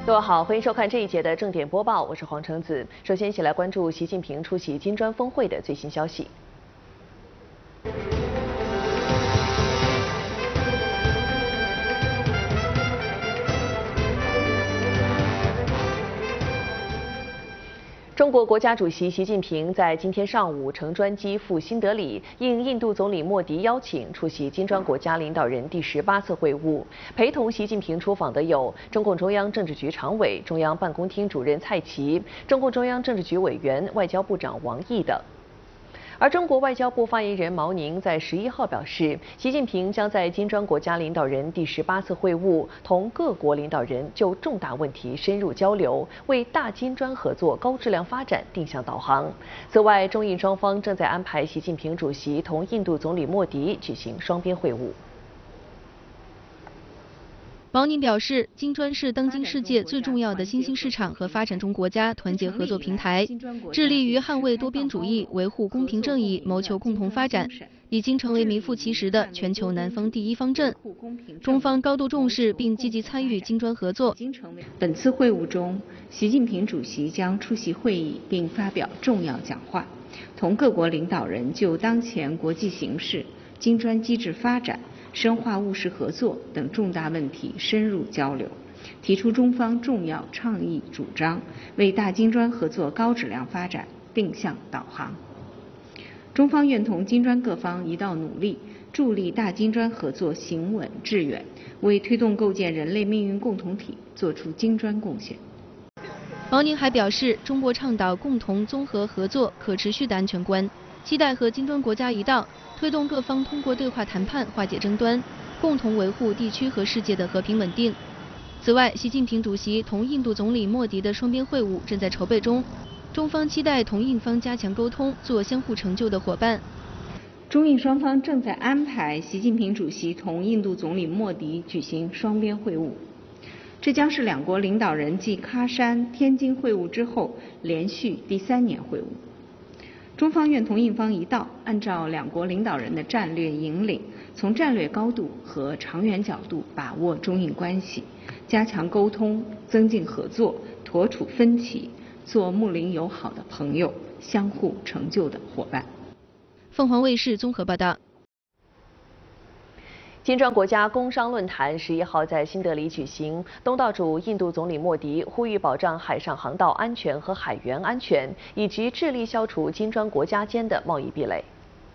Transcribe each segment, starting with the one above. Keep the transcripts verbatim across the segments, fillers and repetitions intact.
各位好，欢迎收看这一节的正点播报，我是黄橙子。首先，一起来关注习近平出席金砖峰会的最新消息。中国国家主席习近平在今天上午乘专机赴新德里，应印度总理莫迪邀请，出席金砖国家领导人第十八次会晤。陪同习近平出访的有中共中央政治局常委、中央办公厅主任蔡奇、中共中央政治局委员、外交部长王毅等。而中国外交部发言人毛宁在十一号表示，习近平将在金砖国家领导人第十八次会晤同各国领导人就重大问题深入交流，为大金砖合作高质量发展定向导航。此外，中印双方正在安排习近平主席同印度总理莫迪举行双边会晤。 毛宁表示，金砖是当今世界最重要的新兴市场和发展中国家团结合作平台，致力于捍卫多边主义、维护公平正义、谋求共同发展，已经成为名副其实的全球南方第一方阵。中方高度重视并积极参与金砖合作。 本次会晤中，习近平主席将出席会议并发表重要讲话，同各国领导人就当前国际形势、金砖机制发展、深化务实合作等重大问题深入交流，提出中方重要倡议主张，为大金砖合作高质量发展定向导航。中方愿同金砖各方一道努力，助力大金砖合作行稳致远，为推动构建人类命运共同体作出金砖贡献。 毛宁还表示，中国倡导共同综合合作可持续的安全观，期待和金砖国家一道，推动各方通过对话谈判化解争端，共同维护地区和世界的和平稳定。此外，习近平主席同印度总理莫迪的双边会晤正在筹备中，中方期待同印方加强沟通，做相互成就的伙伴。 中印双方正在安排习近平主席同印度总理莫迪举行双边会晤，这将是两国领导人继喀山、天津会晤之后连续第三年会晤。中方愿同印方一道，按照两国领导人的战略引领，从战略高度和长远角度把握中印关系，加强沟通，增进合作，妥处分歧，做睦邻友好的朋友，相互成就的伙伴。 凤凰卫视综合报道。 金砖国家工商论坛十一号在新德里举行，东道主印度总理莫迪呼吁保障海上航道安全和海员安全，以及致力消除金砖国家间的贸易壁垒。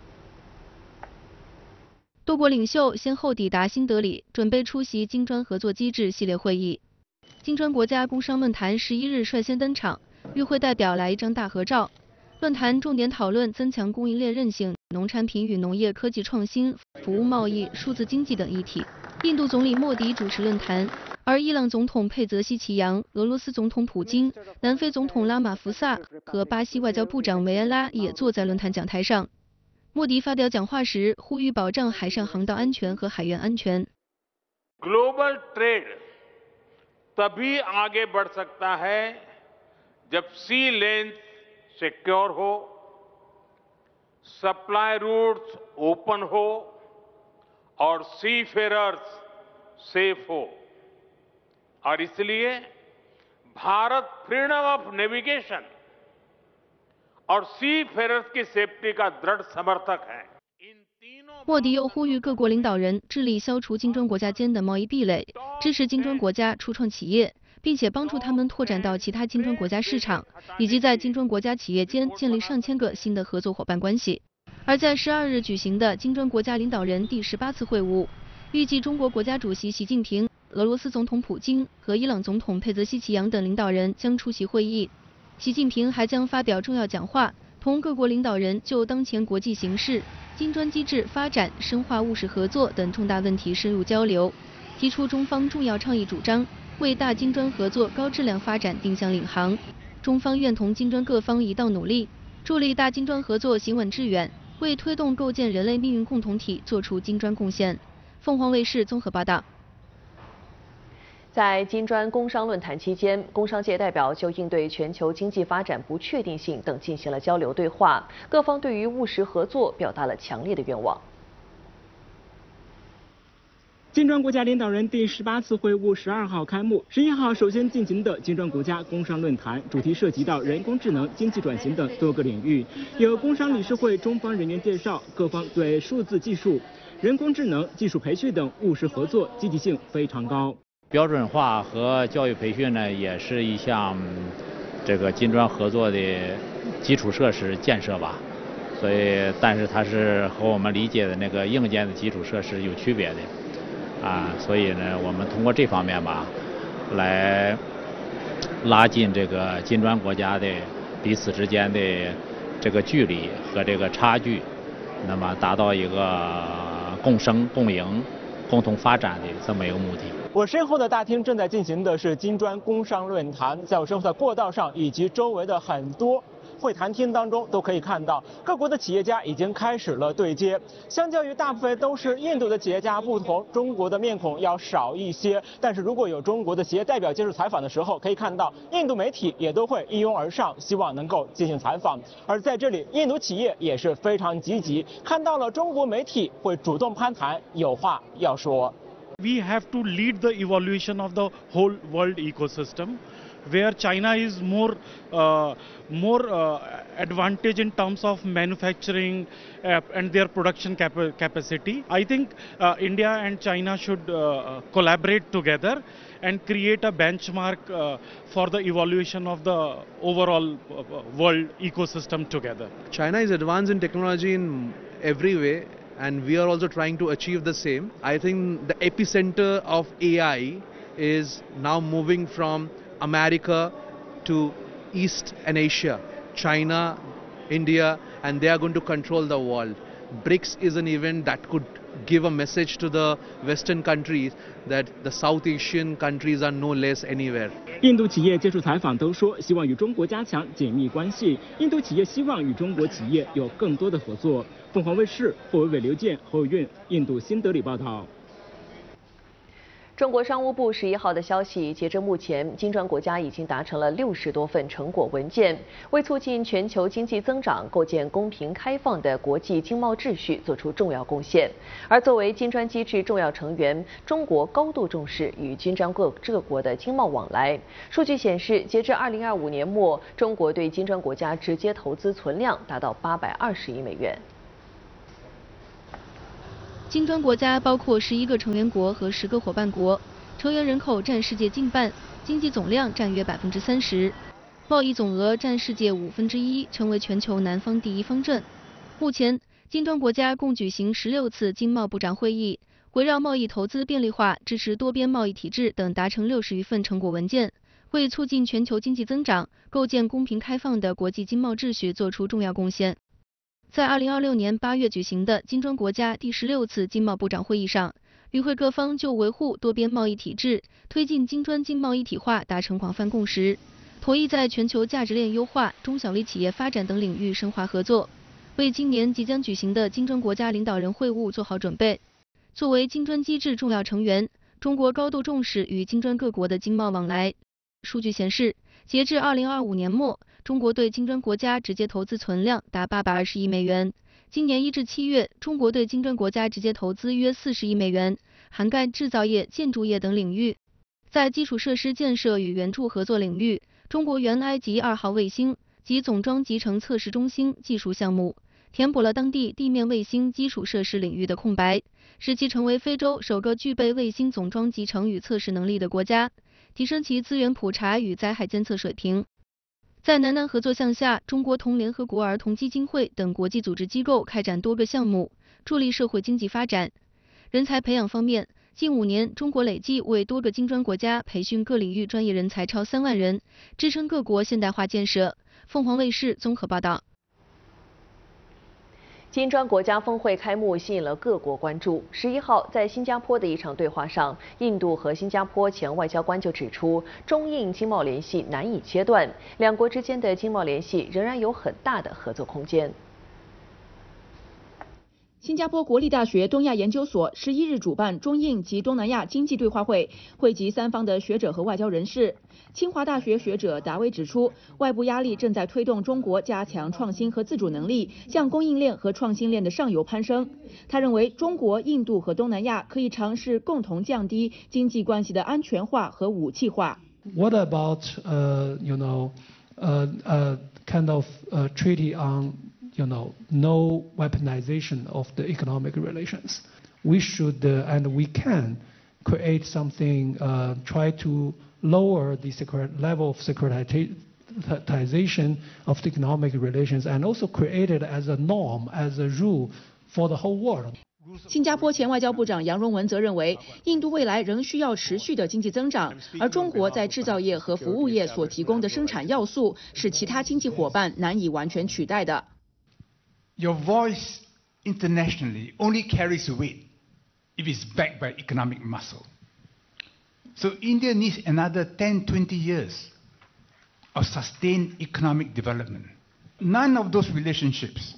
多国领袖先后抵达新德里，准备出席金砖合作机制系列会议。金砖国家工商论坛十一日率先登场，与会代表来一张大合照。论坛重点讨论增强供应链韧性、农产品与农业科技创新、服务贸易、数字经济等议题。印度总理莫迪主持论坛，而伊朗总统佩泽西奇扬、俄罗斯总统普京、南非总统拉马福萨和巴西外交部长维埃拉也坐在论坛讲台上。莫迪发表讲话时，呼吁保障海上航道安全和海员安全。 Global trade तभी आगे बढ़ सकता है जब sea lanes सिक्योर हो, सप्लाई रूट्स ओपन हो और सी फेरर्स सेफ हो। और इसलिए भारत फ्रीडम ऑफ नेविगेशन और सी फेरर्स की सेफ्टी का दृढ़ समर्थक है। 莫迪又呼吁各国领导人致力消除金砖国家间的贸易壁垒，支持金砖国家初创企业，并且帮助他们拓展到其他金砖国家市场，以及在金砖国家企业间建立上千个新的合作伙伴关系。而在十二日举行的金砖国家领导人第十八次会晤，预计中国国家主席习近平、俄罗斯总统普京和伊朗总统佩泽西奇扬等领导人将出席会议。习近平还将发表重要讲话，同各国领导人就当前国际形势、金砖机制发展、深化务实合作等重大问题深入交流，提出中方重要倡议主张，为大金砖合作高质量发展定向领航。中方愿同金砖各方一道努力，助力大金砖合作行稳致远，为推动构建人类命运共同体作出金砖贡献。凤凰卫视综合报道。 在金砖工商论坛期间，工商界代表就应对全球经济发展不确定性等进行了交流对话，各方对于务实合作表达了强烈的愿望。 金砖国家领导人第十八次会晤十二号开幕，十一号首先进行的金砖国家工商论坛，主题涉及到人工智能、经济转型等多个领域。有工商理事会中方人员介绍，各方对数字技术、人工智能、技术培训等务实合作积极性非常高。 标准化和教育培训呢，也是一项这个金砖合作的基础设施建设吧。所以，但是它是和我们理解的那个硬件的基础设施有区别的。啊，所以呢，我们通过这方面吧，来拉近这个金砖国家的彼此之间的这个距离和这个差距，那么达到一个共生共赢、共同发展的这么一个目的。 我身后的大厅正在进行的是金砖工商论坛，在我身后的过道上以及周围的很多会谈厅当中都可以看到，各国的企业家已经开始了对接。相较于大部分都是印度的企业家不同，中国的面孔要少一些。但是如果有中国的企业代表接受采访的时候，可以看到印度媒体也都会一拥而上，希望能够进行采访。而在这里，印度企业也是非常积极，看到了中国媒体会主动攀谈，有话要说。 We have to lead the evolution of the whole world ecosystem, where China is more uh, more uh, advantage in terms of manufacturing uh, and their production cap capacity. I think uh, India and China should uh, collaborate together and create a benchmark uh, for the evaluation of the overall uh, world ecosystem together. China is advanced in technology in every way, and we are also trying to achieve the same. I think the epicenter of A I is now moving from America to East and Asia, China, India, and they are going to control the world. BRICS is an event that could give a message to the Western countries that the South Asian countries are no less anywhere. 印度企业接受采访都说，希望与中国加强紧密关系。印度企业希望与中国企业有更多的合作。凤凰卫视霍伟伟、刘健、侯友运，印度新德里报道。 中国商务部十一号的消息，截至目前，金砖国家已经达成了六十多份成果文件，为促进全球经济增长、构建公平开放的国际经贸秩序做出重要贡献。而作为金砖机制重要成员，中国高度重视与金砖各各国的经贸往来。数据显示，截至二零二五年末，中国对金砖国家直接投资存量达到八百二十亿美元。 金砖国家包括十一个成员国和十个伙伴国，成员人口占世界近半，经济总量占约百分之三十，贸易总额占世界五分之一，成为全球南方第一方阵。目前，金砖国家共举行十六次经贸部长会议，围绕贸易投资便利化、支持多边贸易体制等达成六十余份成果文件，为促进全球经济增长、构建公平开放的国际经贸秩序做出重要贡献。在二零二六年八月举行的金砖国家第十六次经贸部长会议上，与会各方就维护多边贸易体制、推进金砖经贸一体化达成广泛共识，同意在全球价值链优化、中小微企业发展等领域深化合作，为今年即将举行的金砖国家领导人会晤做好准备。作为金砖机制重要成员，中国高度重视与金砖各国的经贸往来。数据显示，截至二零二五年末，中国对金砖国家直接投资存量达八百二十亿美元。今年一至七月，中国对金砖国家直接投资约四十亿美元，涵盖制造业、建筑业等领域。在基础设施建设与援助合作领域，中国援埃及二号卫星及总装集成测试中心技术项目，填补了当地地面卫星基础设施领域的空白，使其成为非洲首个具备卫星总装集成与测试能力的国家，提升其资源普查与灾害监测水平。在南南合作项下，中国同联合国儿童基金会等国际组织机构开展多个项目，助力社会经济发展。人才培养方面，近五年，中国累计为多个金砖国家培训各领域专业人才超三万人，支撑各国现代化建设。凤凰卫视综合报道。 金砖国家峰会开幕吸引了各国关注。十一号，在新加坡的一场对话上，印度和新加坡前外交官就指出，中印经贸联系难以切断，两国之间的经贸联系仍然有很大的合作空间。 新加坡国立大学东亚研究所十一日主办中印及东南亚经济对话会，汇集三方的学者和外交人士。清华大学学者达威指出，外部压力正在推动中国加强创新和自主能力，向供应链和创新链的上游攀升。他认为，中国、印度和东南亚可以尝试共同降低经济关系的安全化和武器化。 What about, uh, you know, uh, uh, kind of uh, treaty on you know, no weaponization of the economic relations. We should uh, and we can create something, uh, try to lower the level of securitization of the economic relations and also create it as a norm, as a rule for the whole world. 新加坡前外交部长杨荣文则认为，印度未来仍需要持续的经济增长，而中国在制造业和服务业所提供的生产要素是其他经济伙伴难以完全取代的。 Your voice internationally only carries weight if it's backed by economic muscle. So India needs another ten, twenty years of sustained economic development. None of those relationships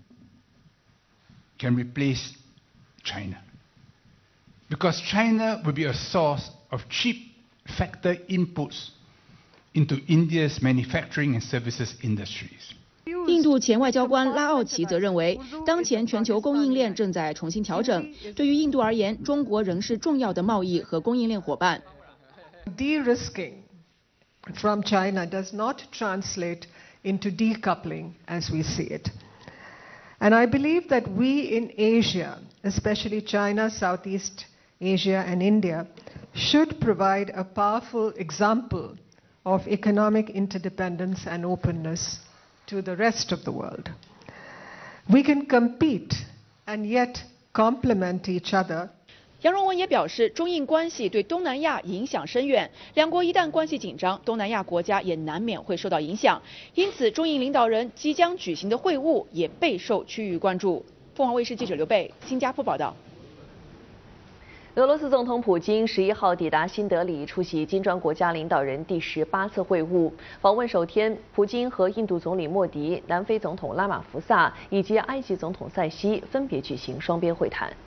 can replace China, because China will be a source of cheap factor inputs into India's manufacturing and services industries. 印度前外交官拉奥奇则认为，当前全球供应链正在重新调整。对于印度而言，中国仍是重要的贸易和供应链伙伴。 De-risking from China does not translate into decoupling as we see it. And I believe that we in Asia, especially China, Southeast Asia and India, should provide a powerful example of economic interdependence and openness to the rest of the world. We can compete and yet complement each other. 杨荣文也表示，中印关系对东南亚影响深远，两国一旦关系紧张，东南亚国家也难免会受到影响。因此，中印领导人即将举行的会晤也备受区域关注。凤凰卫视记者刘贝，新加坡报道。 俄罗斯总统普京十一号抵达新德里，出席金砖国家领导人第十八次会晤。访问首天，普京和印度总理莫迪、南非总统拉马福萨以及埃及总统塞西分别举行双边会谈。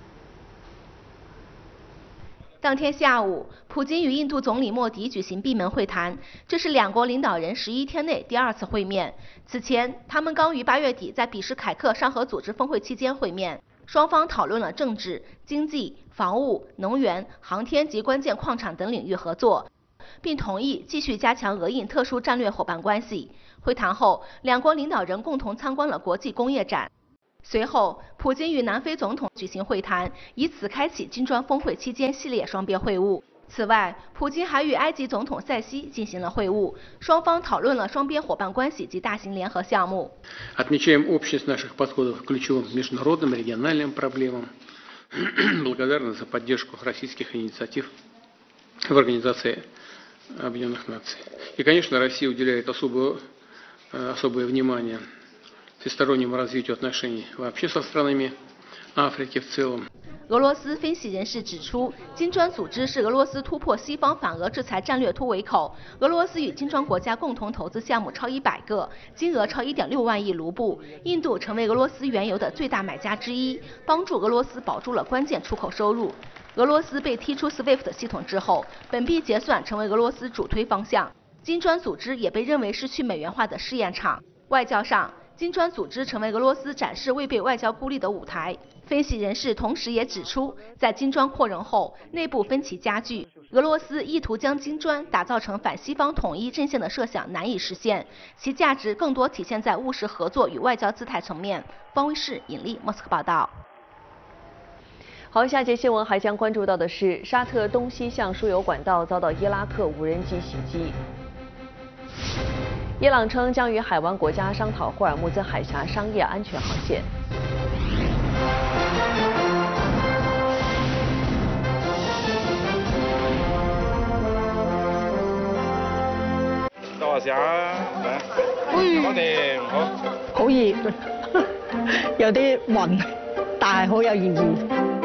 当天下午，普京与印度总理莫迪举行闭门会谈，这是两国领导人十一天内第二次会面。此前，他们刚于八月底在比什凯克上合组织峰会期间会面，双方讨论了政治、经济、防务、能源、航天及关键矿产等领域合作，并同意继续加强俄印特殊战略伙伴关系。会谈后，两国领导人共同参观了国际工业展。随后，普京与南非总统举行会谈，以此开启金砖峰会期间系列双边会晤。此外，普京还与埃及总统塞西进行了会晤，双方讨论了双边伙伴关系及大型联合项目。 Отмечаем общность наших подходов к ключевым международным и региональным проблемам. Благодарны за поддержку российских инициатив в Организации Объединенных Наций. И, конечно, Россия уделяет особое, особое внимание всестороннему развитию отношений вообще со странами Африки в целом. 俄罗斯分析人士指出，金砖组织是俄罗斯突破西方反俄制裁战略突围口。俄罗斯与金砖国家共同投资项目超一百个，金额超一点六万亿卢布。印度成为俄罗斯原油的最大买家之一，帮助俄罗斯保住了关键出口收入。俄罗斯被踢出 SWIFT 系统之后，本币结算成为俄罗斯主推方向。金砖组织也被认为是去美元化的试验场。外交上，金砖组织成为俄罗斯展示未被外交孤立的舞台。分析人士同时也指出，在金砖扩容后，内部分歧加剧，俄罗斯意图将金砖打造成反西方统一阵线的设想难以实现，其价值更多体现在务实合作与外交姿态层面。方卫视尹丽莫斯科报道。 好，下节新闻还将关注到的是，沙特东西向输油管道遭到伊拉克无人机袭击。伊朗称将与海湾国家商讨霍尔木兹海峡商业安全航线。 到下嚟，我哋唔好。 好熱，有啲暈，但係好有意義。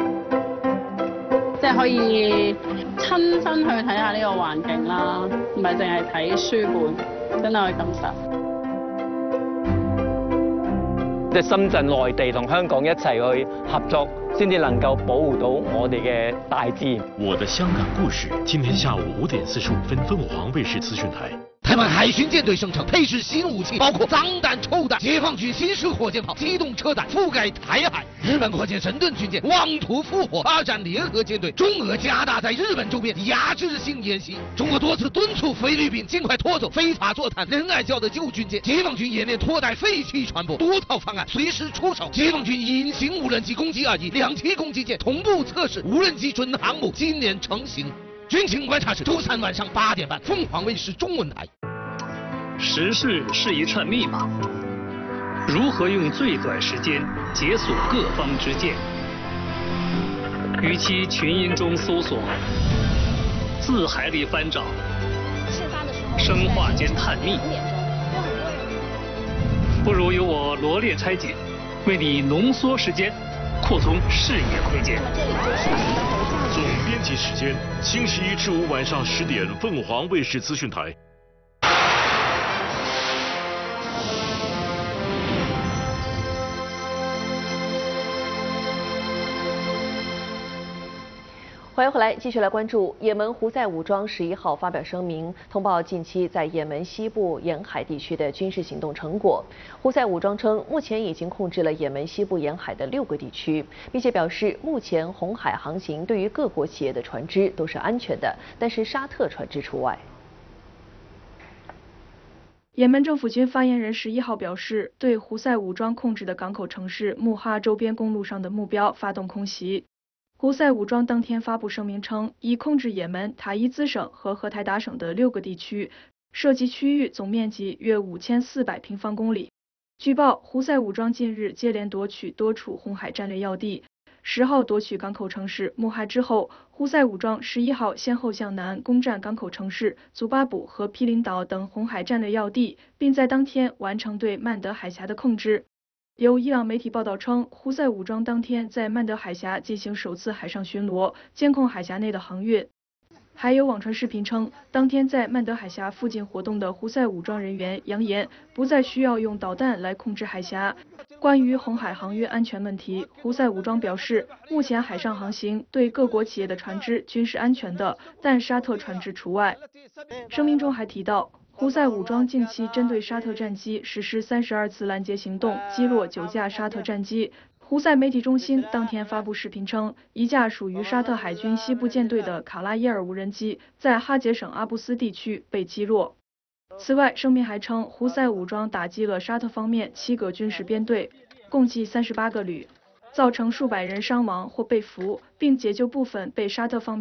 即係可以親身去睇下呢個環境啦，唔係淨係睇書本，真係可以感受。 即係深圳、內地同香港一齊去合作，先至能夠保護到我哋嘅大自然。 我的香港故事，今天下午五點四十五分，鳳凰衛視資訊台。 台湾海巡舰队声称配置新武器，包括脏弹、臭弹、解放军新式火箭炮、机动车弹，覆盖台海。日本火箭神盾军舰妄图复活二战联合舰队，中俄加大在日本周边压制性演习。中国多次敦促菲律宾尽快拖走非法坐探仁爱礁的旧军舰。解放军演练拖带废弃船舶，多套方案随时出手。解放军隐形无人机攻击二级，两栖攻击舰同步测试，无人机准航母今年成型。军情观察室周三晚上八点半，凤凰卫视中文台。 时事是一串密码，如何用最短时间解锁各方之见？与其群音中搜索，字海里翻找，生化间探秘，不如由我罗列拆解，为你浓缩时间，扩充视野空间。 总编辑时间：星期一至五晚上十点，凤凰卫视资讯台。 欢迎回来，继续来关注也门胡塞武装十一号发表声明，通报近期在也门西部沿海地区的军事行动成果。胡塞武装称，目前已经控制了也门西部沿海的六个地区，并且表示，目前红海航行对于各国企业的船只都是安全的，但是沙特船只除外。 也门政府军发言人十一号表示，对胡塞武装控制的港口城市穆哈周边公路上的目标发动空袭。胡塞武装当天发布声明称，已控制也门塔伊兹省和荷台达省的六个地区，涉及区域总面积约五千四百平方公里。据报，胡塞武装近日接连夺取多处红海战略要地。十号夺取港口城市穆哈之后，胡塞武装十一号先后向南攻占港口城市祖巴卜和毗邻岛等红海战略要地，并在当天完成对曼德海峡的控制。有伊朗媒体报道称，胡塞武装当天在曼德海峡进行首次海上巡逻，监控海峡内的航运。还有网传视频称，当天在曼德海峡附近活动的胡塞武装人员扬言，不再需要用导弹来控制海峡。关于红海航运安全问题，胡塞武装表示，目前海上航行对各国企业的船只均是安全的，但沙特船只除外。声明中还提到，胡塞武装近期针对沙特战机实施三十二次拦截行动，击落九架沙特战机。胡塞媒体中心当天发布视频称，一架属于沙特海军西部舰队的卡拉耶尔无人机在哈杰省阿布斯地区被击落。此外，声明还称，胡塞武装打击了沙特方面七个军事编队，共计三十八个旅，造成数百人伤亡或被俘，并解救部分被沙特方面